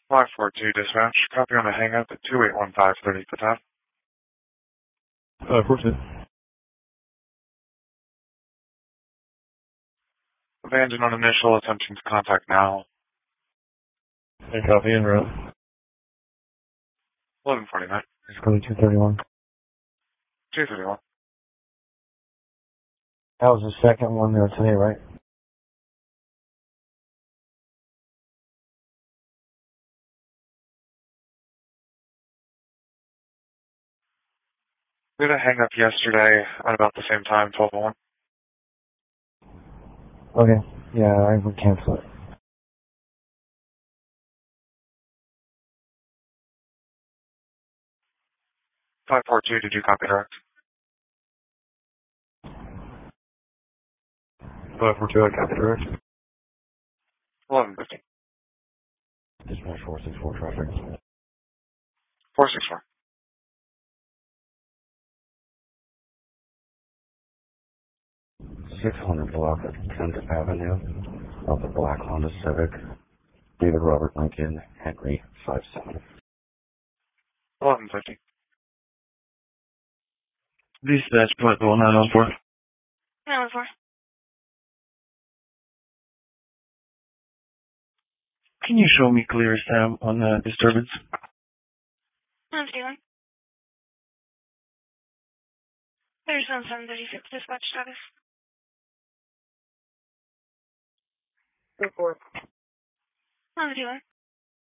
542 dispatch. Copy on the hang-up at 2815 30 Patap. 42. Abandoned on initial, attempting to contact now. And copy en route. 1149. It's going 231. 231. That was the second one there today, right? We had a hang-up yesterday at about the same time, 12:01. Okay. Yeah, I would cancel it. 542, did you copy direct? 542, I copy direct. 1150. Dispatch 464 traffic. 464. $600 block of 10th Avenue of the black Honda Civic. David Robert Lincoln, Henry 57. 1150. Dispatch point 904. 914. Can you show me clear, Sam, on the disturbance? I'm feeling. 37-736 dispatch status. Report. I'm feeling.